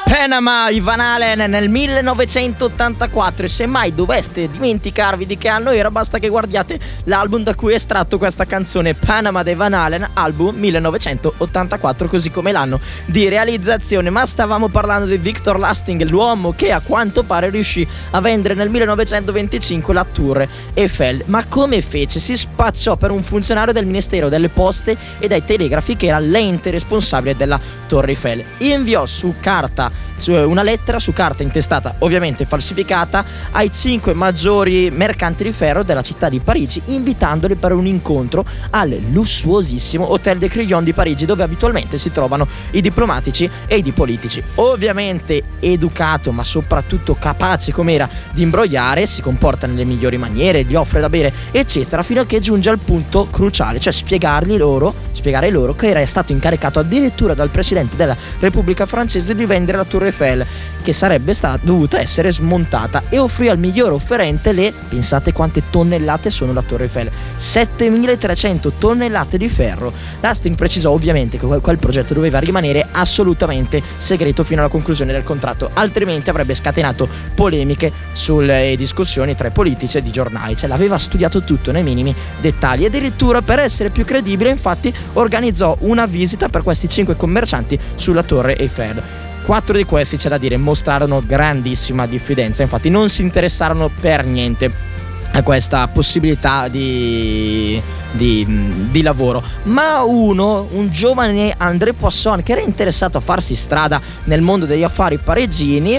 Panama, i Van Halen nel 1984, e se mai doveste dimenticarvi di che anno era, basta che guardiate l'album da cui è estratto questa canzone, Panama dei Van Halen, album 1984, così come l'anno di realizzazione. Ma stavamo parlando di Victor Lasting, l'uomo che a quanto pare riuscì a vendere nel 1925 la Tour Eiffel. Ma come fece? Si spacciò per un funzionario del Ministero delle Poste e dei Telegrafi, che era l'ente responsabile della Torre Eiffel. Inviò una lettera su carta intestata, ovviamente falsificata, ai 5 maggiori mercanti di ferro della città di Parigi, invitandoli per un incontro al lussuosissimo Hotel de Crillon di Parigi, dove abitualmente si trovano i diplomatici e i politici. Ovviamente educato, ma soprattutto capace com'era di imbrogliare, si comporta nelle migliori maniere, gli offre da bere eccetera, fino a che giunge al punto cruciale, cioè spiegare loro che era stato incaricato addirittura dal presidente della Repubblica Francese di vendere la Tour Eiffel, che sarebbe dovuta essere smontata, e offrì al miglior offerente pensate quante tonnellate sono la Torre Eiffel, 7300 tonnellate di ferro. Lasting precisò ovviamente che quel progetto doveva rimanere assolutamente segreto fino alla conclusione del contratto, altrimenti avrebbe scatenato polemiche sulle discussioni tra i politici e i giornali. Cioè l'aveva studiato tutto nei minimi dettagli, e addirittura, per essere più credibile, infatti organizzò una visita per questi 5 commercianti sulla Torre Eiffel. 4 di questi, c'è da dire, mostrarono grandissima diffidenza, infatti non si interessarono per niente a questa possibilità di lavoro. Ma un giovane André Poisson, che era interessato a farsi strada nel mondo degli affari parigini,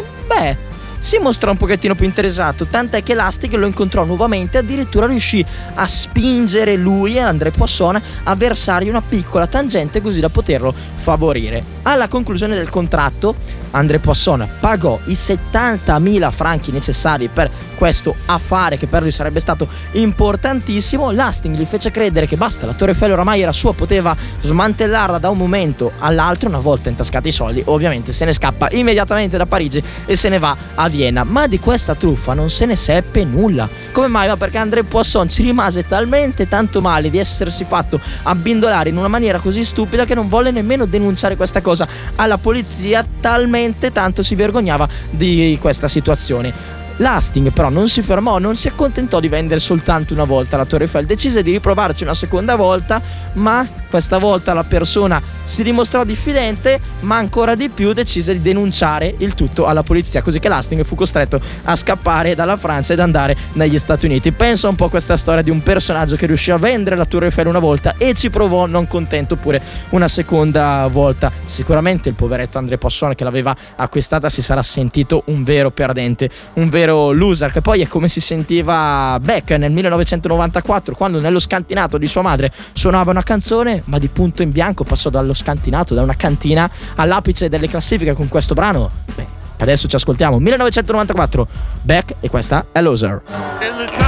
si mostrò un pochettino più interessato, tant'è che Lasting lo incontrò nuovamente, addirittura riuscì a spingere lui, André Poisson, a versargli una piccola tangente così da poterlo favorire. Alla conclusione del contratto André Poisson pagò i 70.000 franchi necessari per questo affare, che per lui sarebbe stato importantissimo. Lasting gli fece credere che basta, la Torre Eiffel oramai era sua, poteva smantellarla da un momento all'altro. Una volta intascati i soldi, ovviamente se ne scappa immediatamente da Parigi e se ne va a Vienna. Ma di questa truffa non se ne seppe nulla. Come mai? Perché André Poisson ci rimase talmente tanto male di essersi fatto abbindolare in una maniera così stupida che non volle nemmeno denunciare questa cosa alla polizia, talmente tanto si vergognava di questa situazione. Lasting però non si fermò, non si accontentò di vendere soltanto una volta la Torre Eiffel, decise di riprovarci una seconda volta, ma questa volta la persona si dimostrò diffidente, ma ancora di più decise di denunciare il tutto alla polizia, così che Lasting fu costretto a scappare dalla Francia ed andare negli Stati Uniti. Pensa un po' a questa storia di un personaggio che riuscì a vendere la Torre Eiffel una volta e ci provò, non contento, pure una seconda volta. Sicuramente il poveretto André Poisson, che l'aveva acquistata, si sarà sentito un vero perdente, un vero loser, che poi è come si sentiva Beck nel 1994, quando nello scantinato di sua madre suonava una canzone, ma di punto in bianco passò dallo scantinato, da una cantina, all'apice delle classifiche con questo brano. Adesso ci ascoltiamo 1994, Beck, e questa è Loser.